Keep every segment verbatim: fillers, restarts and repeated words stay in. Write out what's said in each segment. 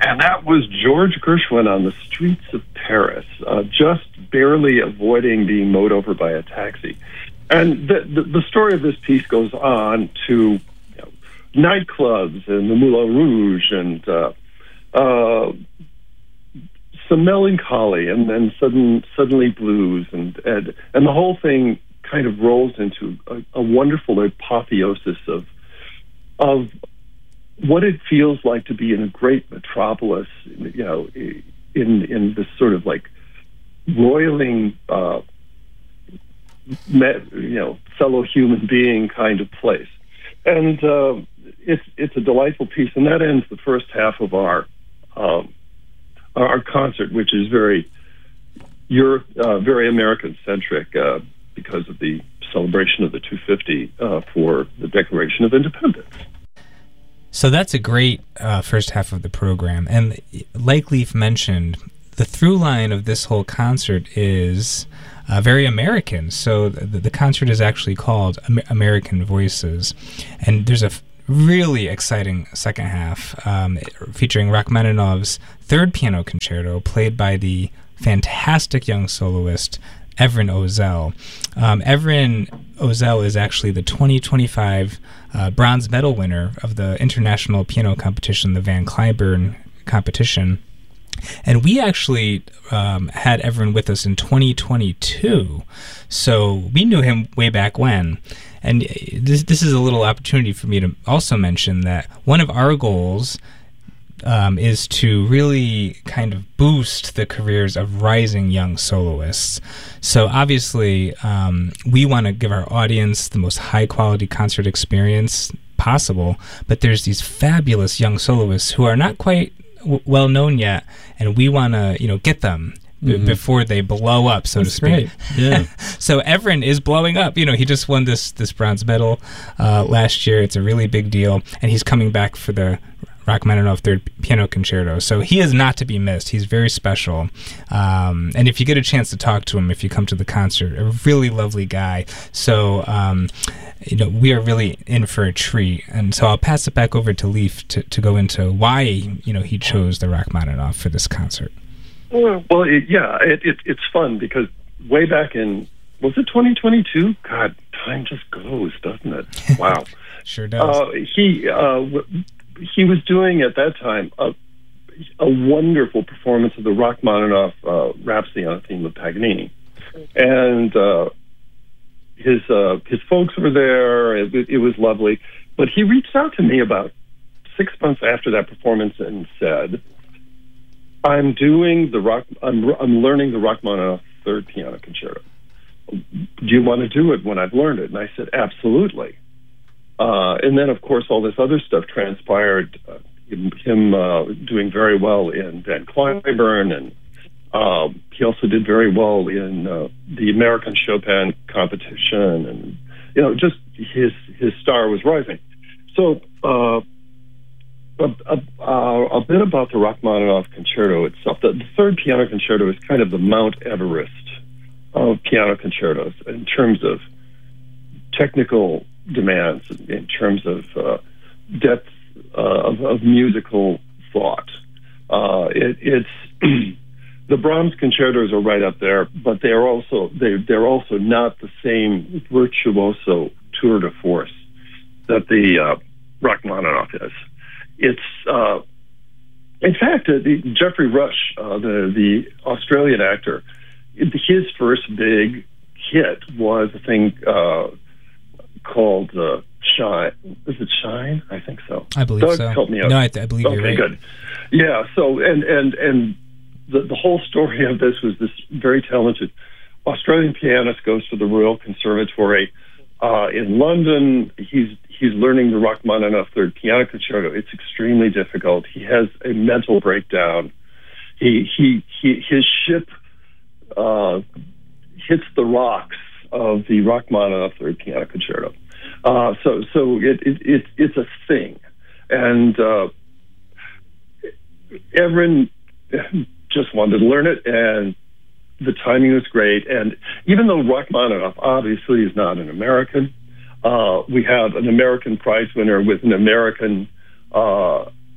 And that was George Gershwin on the streets of Paris, uh, just barely avoiding being mowed over by a taxi. And the, the, the story of this piece goes on to you know, nightclubs and the Moulin Rouge and uh, uh, some melancholy and then sudden, suddenly blues. And, and, and the whole thing kind of rolls into a, a wonderful apotheosis of of what it feels like to be in a great metropolis, you know, in in this sort of like roiling, uh, met, you know, fellow human being kind of place. And uh, it's it's a delightful piece, and that ends the first half of our um, our concert, which is very Euro, uh, very American centric uh, because of the celebration of the two fifty uh, for the Declaration of Independence. So that's a great uh, first half of the program. And like Leif mentioned, the through line of this whole concert is uh, very American. So the, the concert is actually called Am- American Voices. And there's a f- really exciting second half um, featuring Rachmaninoff's third piano concerto played by the fantastic young soloist Evren Ozel. Um, Evren Ozel is actually the twenty twenty-five uh, bronze medal winner of the international piano competition, the Van Cliburn competition. And we actually um, had Evren with us in twenty twenty-two, so we knew him way back when. And this, this is a little opportunity for me to also mention that one of our goals Um, is to really kind of boost the careers of rising young soloists. So obviously, um, we want to give our audience the most high-quality concert experience possible, but there's these fabulous young soloists who are not quite w- well-known yet, and we want to, you know, get them b- mm-hmm. before they blow up, so That's to speak. Great. Yeah. So Evren is blowing up. You know, he just won this, this bronze medal uh, last year. It's a really big deal, and he's coming back for the Rachmaninoff Third Piano Concerto. So he is not to be missed. He's very special. Um, and if you get a chance to talk to him, if you come to the concert, a really lovely guy. So, um, you know, we are really in for a treat. And so I'll pass it back over to Leif to, to go into why, you know, he chose the Rachmaninoff for this concert. Well, it, yeah, it, it, it's fun because way back in, was it twenty twenty-two? God, time just goes, doesn't it? Wow. Sure does. Uh, he... Uh, w- He was doing at that time a, a wonderful performance of the Rachmaninoff uh, Rhapsody on a theme of Paganini, and uh, his uh, his folks were there. It, it was lovely, but he reached out to me about six months after that performance and said, "I'm doing the Rach- I'm I'm learning the Rachmaninoff Third Piano Concerto. Do you want to do it when I've learned it?" And I said, "Absolutely." Uh, and then, of course, all this other stuff transpired, uh, him, him uh, doing very well in Van Cliburn, and um, he also did very well in uh, the American Chopin competition, and, you know, just his his star was rising. So uh, a, a, a bit about the Rachmaninoff Concerto itself. The, the Third Piano Concerto is kind of the Mount Everest of piano concertos in terms of technical demands, in terms of uh, depth uh, of, of musical thought. Uh, it, it's the Brahms concertos are right up there, but they are also they they're also not the same virtuoso tour de force that the uh, Rachmaninoff is. It's uh, in fact uh, the, Geoffrey Rush, uh, the the Australian actor, his first big hit was a thing Uh, called uh, Shine. Is it Shine? I think so. I believe Doug, so. help me out. No, I, th- I believe okay, you're right. Good. Yeah. So, and and and the the whole story of this was this very talented Australian pianist goes to the Royal Conservatory uh, in London. He's he's learning the Rachmaninoff Third Piano Concerto. It's extremely difficult. He has a mental breakdown. He he he his ship uh, hits the rocks of the Rachmaninoff Third Piano Concerto. Uh, so so it, it, it, it's a thing. And uh, Evren just wanted to learn it, and the timing was great. And even though Rachmaninoff obviously is not an American, uh, we have an American prize winner with an American uh,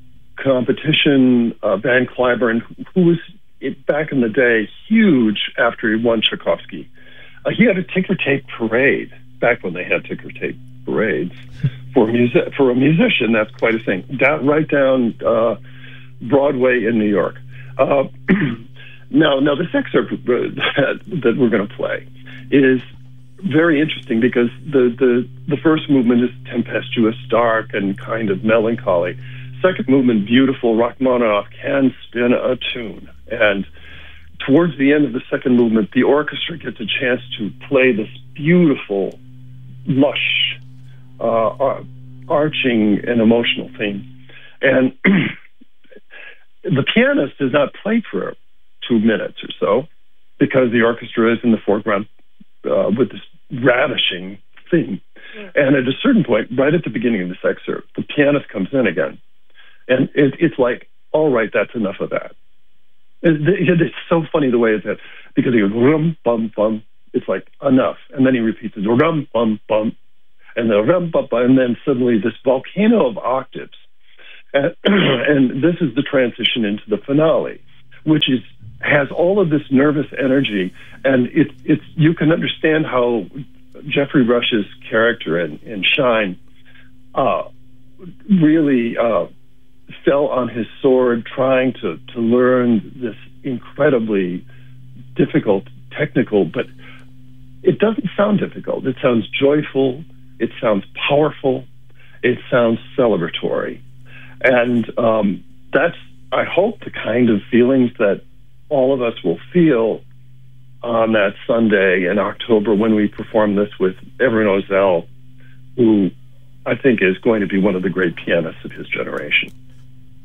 competition, uh, Van Cliburn, who was it, back in the day huge after he won Tchaikovsky. Uh, he had a ticker tape parade back when they had ticker tape parades for music for a musician. That's quite a thing. Down, right down uh, Broadway in New York. Uh, now, now this excerpt that, that we're going to play is very interesting because the, the the first movement is tempestuous, dark, and kind of melancholy. Second movement, beautiful. Rachmaninoff can spin a tune, and towards the end of the second movement, the orchestra gets a chance to play this beautiful, lush, uh, arching and emotional theme. And the pianist does not play for two minutes or so because the orchestra is in the foreground uh, with this ravishing theme. Yeah. And at a certain point, right at the beginning of this excerpt, the pianist comes in again. And it, it's like, all right, that's enough of that. It, it, it's so funny the way it's that, because he goes, rum, bum, bum. It's like, enough. And then he repeats it, rum, bum, bum. And the rum, bum, bum. And then suddenly this volcano of octaves. And, and this is the transition into the finale, which is has all of this nervous energy. And it, it's you can understand how Geoffrey Rush's character in, in Shine uh, really uh, fell on his sword trying to, to learn this incredibly difficult, technical, but it doesn't sound difficult. It sounds joyful. It sounds powerful. It sounds celebratory. And um, that's, I hope, the kind of feelings that all of us will feel on that Sunday in October when we perform this with Evren Ozel, who I think is going to be one of the great pianists of his generation.